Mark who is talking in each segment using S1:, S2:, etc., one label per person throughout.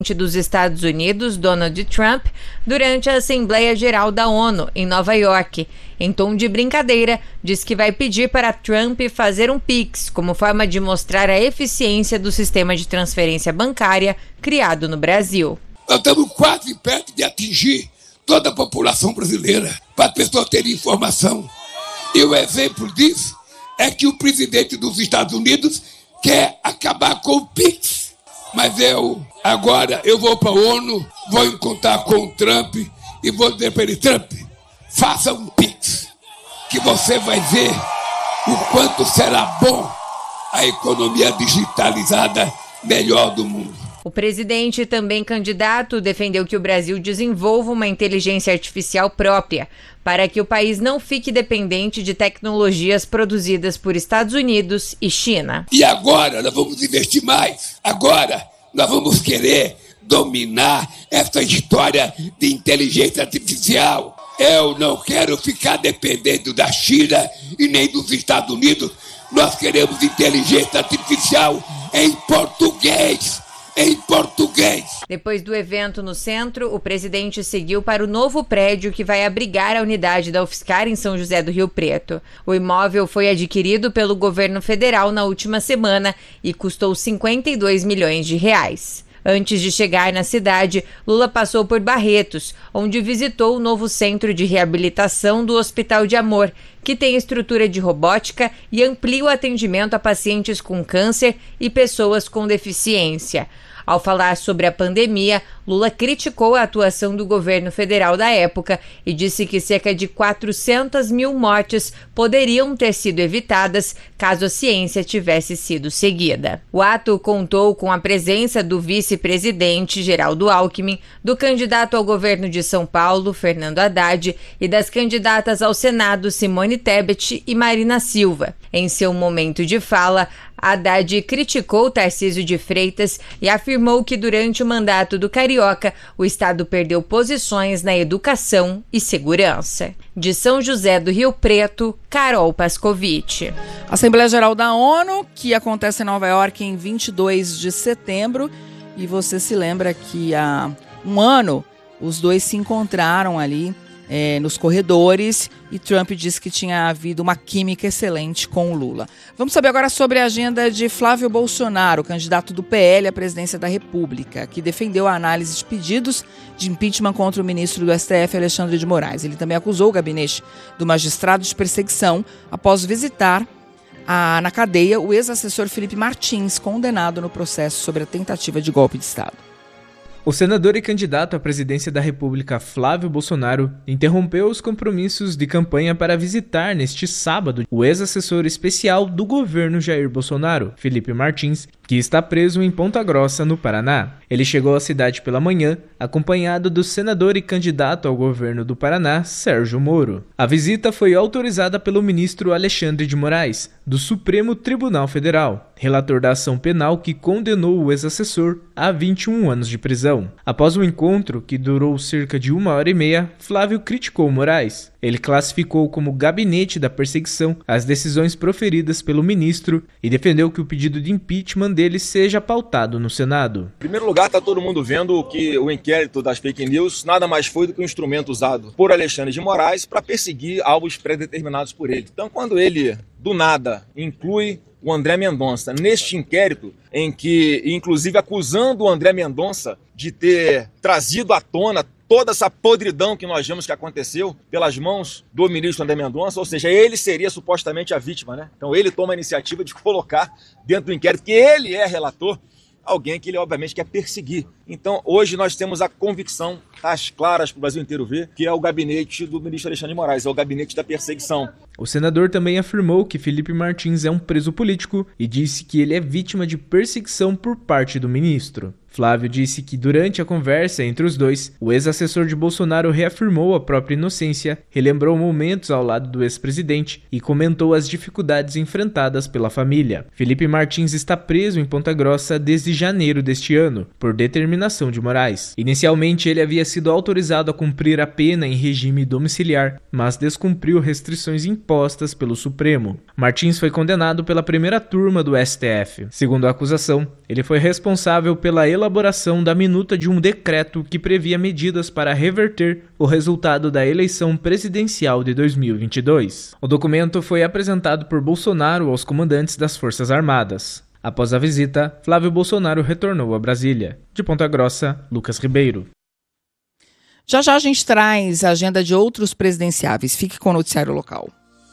S1: dos Estados Unidos, Donald Trump, durante a Assembleia Geral da ONU, em Nova York. Em tom de brincadeira, diz que vai pedir para Trump fazer um Pix, como forma de mostrar a eficiência do sistema de transferência bancária criado no Brasil.
S2: Nós estamos quase perto de atingir toda a população brasileira, para as pessoas terem informação. E o exemplo disso é que o presidente dos Estados Unidos quer acabar com o Pix. Mas agora eu vou para a ONU, vou encontrar com o Trump e vou dizer para ele: Trump, faça um Pix, que você vai ver o quanto será bom a economia digitalizada melhor do mundo.
S1: O presidente, também candidato, defendeu que o Brasil desenvolva uma inteligência artificial própria, para que o país não fique dependente de tecnologias produzidas por Estados Unidos e China.
S2: E agora nós vamos investir mais. Agora nós vamos querer dominar essa história de inteligência artificial. Eu não quero ficar dependendo da China e nem dos Estados Unidos. Nós queremos inteligência artificial em português. Em português.
S1: Depois do evento no centro, o presidente seguiu para o novo prédio que vai abrigar a unidade da UFSCar em São José do Rio Preto. O imóvel foi adquirido pelo governo federal na última semana e custou 52 milhões de reais. Antes de chegar na cidade, Lula passou por Barretos, onde visitou o novo centro de reabilitação do Hospital de Amor, que tem estrutura de robótica e amplia o atendimento a pacientes com câncer e pessoas com deficiência. Ao falar sobre a pandemia, Lula criticou a atuação do governo federal da época e disse que cerca de 400 mil mortes poderiam ter sido evitadas caso a ciência tivesse sido seguida. O ato contou com a presença do vice-presidente Geraldo Alckmin, do candidato ao governo de São Paulo, Fernando Haddad, e das candidatas ao Senado, Simone Tebet e Marina Silva. Em seu momento de fala, Haddad criticou Tarcísio de Freitas e afirmou que durante o mandato do Carioca, o Estado perdeu posições na educação e segurança. De São José do Rio Preto, Carol Pascovitch.
S3: Assembleia Geral da ONU, que acontece em Nova York em 22 de setembro. E você se lembra que há um ano os dois se encontraram ali nos corredores e Trump disse que tinha havido uma química excelente com o Lula. Vamos saber agora sobre a agenda de Flávio Bolsonaro, candidato do PL à presidência da República, que defendeu a análise de pedidos de impeachment contra o ministro do STF, Alexandre de Moraes. Ele também acusou o gabinete do magistrado de perseguição após visitar na cadeia o ex-assessor Felipe Martins, condenado no processo sobre a tentativa de golpe de Estado.
S4: O senador e candidato à presidência da República, Flávio Bolsonaro, interrompeu os compromissos de campanha para visitar neste sábado o ex-assessor especial do governo Jair Bolsonaro, Felipe Martins, que está preso em Ponta Grossa, no Paraná. Ele chegou à cidade pela manhã, acompanhado do senador e candidato ao governo do Paraná, Sérgio Moro. A visita foi autorizada pelo ministro Alexandre de Moraes, do Supremo Tribunal Federal, relator da ação penal que condenou o ex-assessor a 21 anos de prisão. Após o encontro, que durou cerca de 1h30, Flávio criticou Moraes. Ele classificou como gabinete da perseguição as decisões proferidas pelo ministro e defendeu que o pedido de impeachment dele seja pautado no Senado.
S5: Em primeiro lugar, está todo mundo vendo que o inquérito das fake news nada mais foi do que um instrumento usado por Alexandre de Moraes para perseguir alvos pré-determinados por ele. Então, quando ele, do nada, inclui o André Mendonça neste inquérito, em que, inclusive, acusando o André Mendonça de ter trazido à tona toda essa podridão que nós vimos que aconteceu pelas mãos do ministro André Mendonça, ou seja, ele seria supostamente a vítima, né? Então ele toma a iniciativa de colocar dentro do inquérito, que ele é relator, alguém que ele obviamente quer perseguir. Então hoje nós temos a convicção, às claras para o Brasil inteiro ver, que é o gabinete do ministro Alexandre de Moraes, é o gabinete da perseguição.
S4: O senador também afirmou que Felipe Martins é um preso político e disse que ele é vítima de perseguição por parte do ministro. Flávio disse que durante a conversa entre os dois, o ex-assessor de Bolsonaro reafirmou a própria inocência, relembrou momentos ao lado do ex-presidente e comentou as dificuldades enfrentadas pela família. Felipe Martins está preso em Ponta Grossa desde janeiro deste ano, por determinação de Moraes. Inicialmente, ele havia sido autorizado a cumprir a pena em regime domiciliar, mas descumpriu restrições impostas postas pelo Supremo. Martins foi condenado pela primeira turma do STF. Segundo a acusação, ele foi responsável pela elaboração da minuta de um decreto que previa medidas para reverter o resultado da eleição presidencial de 2022. O documento foi apresentado por Bolsonaro aos comandantes das Forças Armadas. Após a visita, Flávio Bolsonaro retornou a Brasília. De Ponta Grossa, Lucas Ribeiro.
S3: Já já a gente traz a agenda de outros presidenciáveis. Fique com o noticiário local.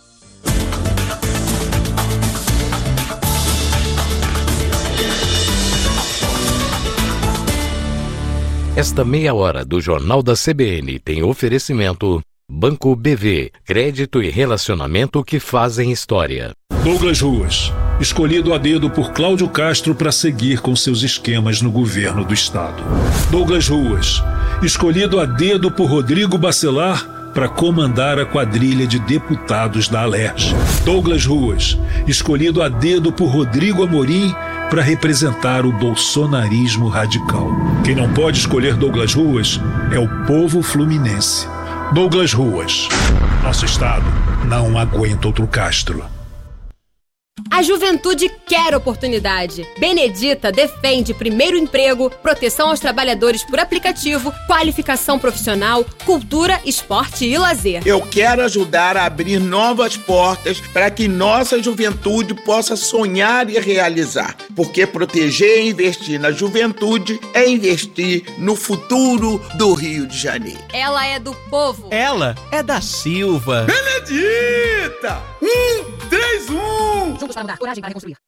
S6: Esta meia hora do Jornal da CBN tem oferecimento Banco BV, crédito e relacionamento que fazem história.
S7: Douglas Ruas, escolhido a dedo por Cláudio Castro para seguir com seus esquemas no governo do estado. Douglas Ruas, escolhido a dedo por Rodrigo Bacelar para comandar a quadrilha de deputados da Alerj. Douglas Ruas, escolhido a dedo por Rodrigo Amorim para representar o bolsonarismo radical. Quem não pode escolher Douglas Ruas é o povo fluminense. Douglas Ruas, nosso estado não aguenta outro Castro.
S8: A juventude quer oportunidade. Benedita defende primeiro emprego, proteção aos trabalhadores por aplicativo, qualificação profissional, cultura, esporte e lazer.
S9: Eu quero ajudar a abrir novas portas para que nossa juventude possa sonhar e realizar. Porque proteger e investir na juventude é investir no futuro do Rio de Janeiro.
S8: Ela é do povo.
S10: Ela é da Silva.
S9: Benedita! 1, 3, 1!
S8: Juntos para mudar, coragem para reconstruir.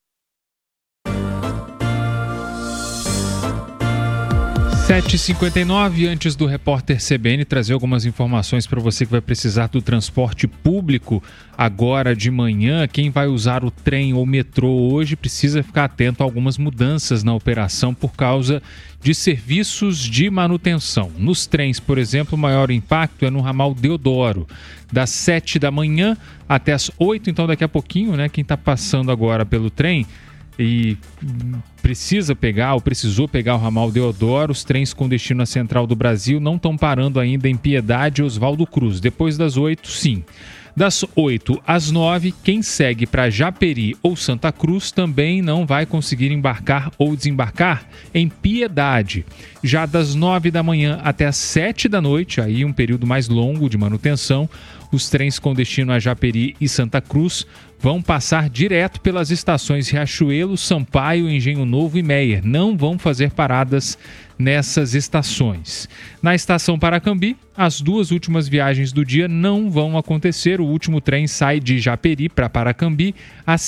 S11: 7h59, antes do repórter CBN trazer algumas informações para você que vai precisar do transporte público agora de manhã. Quem vai usar o trem ou metrô hoje precisa ficar atento a algumas mudanças na operação por causa de serviços de manutenção. Nos trens, por exemplo, o maior impacto é no ramal Deodoro, das 7 da manhã até as 8, então daqui a pouquinho, né? Quem está passando agora pelo trem e precisa pegar ou precisou pegar o ramal Deodoro, os trens com destino à Central do Brasil não estão parando ainda em Piedade e Oswaldo Cruz. Depois das 8, sim. Das 8 às 9, quem segue para Japeri ou Santa Cruz também não vai conseguir embarcar ou desembarcar em Piedade. Já das 9 da manhã até as 7 da noite, aí um período mais longo de manutenção, os trens com destino a Japeri e Santa Cruz vão passar direto pelas estações Riachuelo, Sampaio, Engenho Novo e Meier. Não vão fazer paradas nessas estações. Na estação Paracambi, as duas últimas viagens do dia não vão acontecer. O último trem sai de Japeri para Paracambi às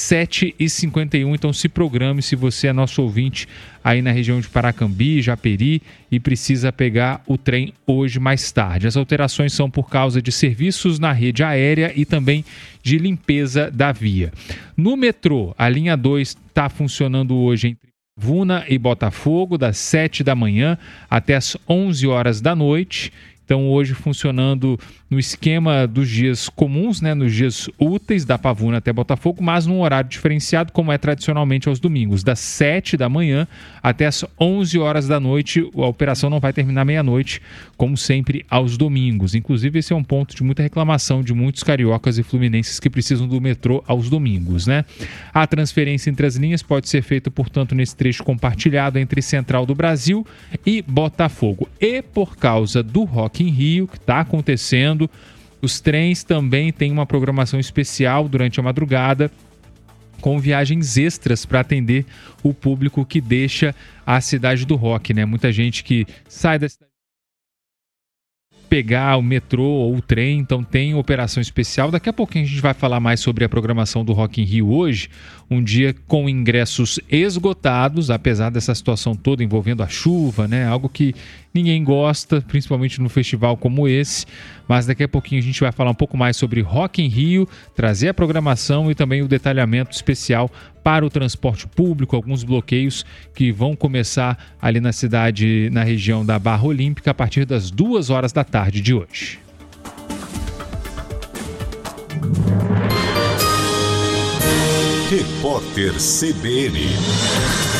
S11: 7h51. Então se programe se você é nosso ouvinte aí na região de Paracambi, Japeri e precisa pegar o trem hoje mais tarde. As alterações são por causa de serviços na rede aérea e também de limpeza da via. No metrô, a linha 2 está funcionando hoje entre Vuna e Botafogo, das 7 da manhã até as 11 horas da noite. Então hoje funcionando no esquema dos dias comuns, né, nos dias úteis da Pavuna até Botafogo, mas num horário diferenciado como é tradicionalmente aos domingos, das 7 da manhã até as 11 horas da noite. A operação não vai terminar meia-noite, como sempre aos domingos. Inclusive esse é um ponto de muita reclamação de muitos cariocas e fluminenses que precisam do metrô aos domingos, né? A transferência entre as linhas pode ser feita, portanto, nesse trecho compartilhado entre Central do Brasil e Botafogo. E por causa do Rock in Rio, que está acontecendo, os trens também têm uma programação especial durante a madrugada, com viagens extras para atender o público que deixa a cidade do rock, né? Muita gente que sai da cidade pegar o metrô ou o trem, então tem operação especial. Daqui a pouquinho a gente vai falar mais sobre a programação do Rock in Rio hoje, um dia com ingressos esgotados, apesar dessa situação toda envolvendo a chuva, né? Algo que ninguém gosta, principalmente num festival como esse, mas daqui a pouquinho a gente vai falar um pouco mais sobre Rock in Rio, trazer a programação e também o detalhamento especial para o transporte público, alguns bloqueios que vão começar ali na cidade, na região da Barra Olímpica, a partir das 2 horas da tarde de hoje.
S12: Repórter CBN.